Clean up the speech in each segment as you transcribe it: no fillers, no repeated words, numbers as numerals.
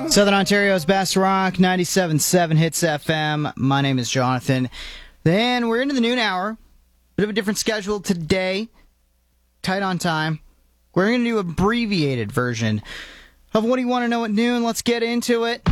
Southern Ontario's best rock, 97.7 Hits FM. My name is Jonathan. Then we're into the noon hour. Bit of a different schedule today. Tight on time. We're going to do an abbreviated version of What Do You Want to Know at Noon. Let's get into it.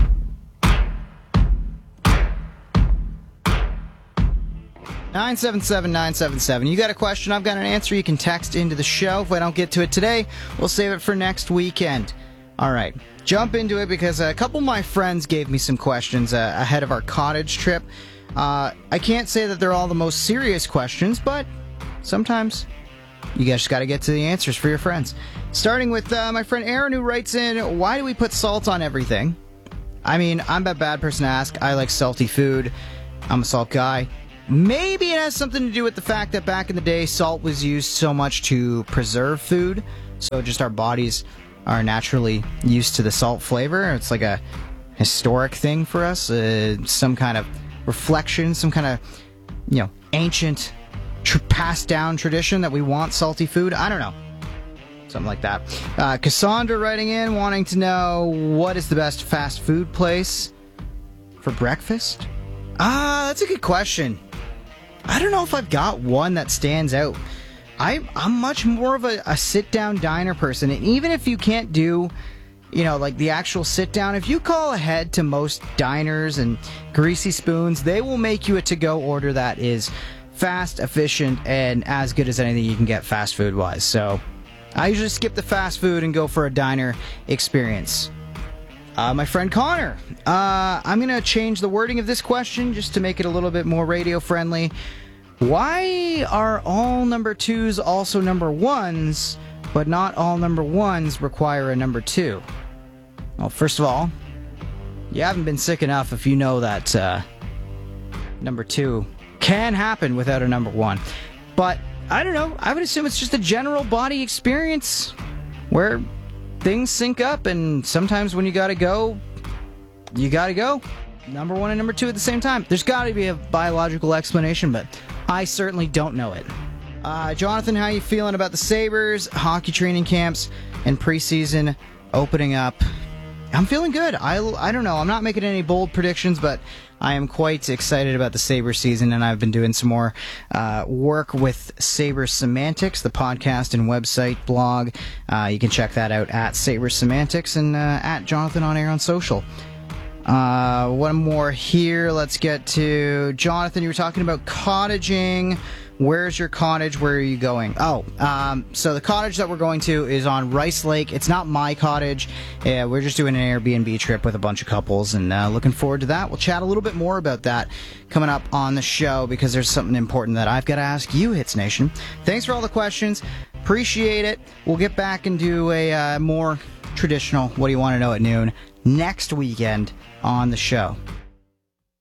Nine seven seven 977. You got a question, I've got an answer. You can text into the show. If I don't get to it today, we'll save it for next weekend. All right, jump into it because a couple of my friends gave me some questions ahead of our cottage trip. I can't say that they're all the most serious questions, but sometimes you guys just got to get to the answers for your friends. Starting with my friend Aaron, who writes in, why do we put salt on everything? I mean, I'm a bad person to ask. I like salty food. I'm a salt guy. Maybe it has something to do with the fact that back in the day, salt was used so much to preserve food. So just our bodies are naturally used to the salt flavor. It's like a historic thing for us. Some kind of reflection, some kind of, ancient passed down tradition that we want salty food. I don't know. Something like that. Cassandra writing in, wanting to know what is the best fast food place for breakfast? That's a good question. I don't know if I've got one that stands out. I'm much more of a sit-down diner person. And even if you can't do, like the actual sit-down, if you call ahead to most diners and Greasy Spoons, they will make you a to-go order that is fast, efficient, and as good as anything you can get fast food-wise. So I usually skip the fast food and go for a diner experience. My friend Connor, I'm going to change the wording of this question just to make it a little bit more radio-friendly. Why are all number twos also number ones, but not all number ones require a number two? Well, first of all, you haven't been sick enough if you know that number two can happen without a number one. But, I don't know, I would assume it's just a general body experience where things sync up, and sometimes when you gotta go, you gotta go. Number one and number two at the same time. There's gotta be a biological explanation, but I certainly don't know it. Jonathan, how you feeling about the Sabres, hockey training camps, and preseason opening up? I'm feeling good. I don't know. I'm not making any bold predictions, but I am quite excited about the Sabres season, and I've been doing some more work with Sabres Semantics, the podcast and website blog. You can check that out at Sabres Semantics and at Jonathan on Air on social. One more here. Let's get to Jonathan. You were talking about cottaging. Where's your cottage? Where are you going? So the cottage that we're going to is on Rice Lake. It's not my cottage. We're just doing an Airbnb trip with a bunch of couples, and looking forward to that. We'll chat a little bit more about that coming up on the show because there's something important that I've got to ask you, Hits Nation. Thanks for all the questions. Appreciate it. We'll get back and do a more traditional What Do You Want to Know at Noon next weekend on the show.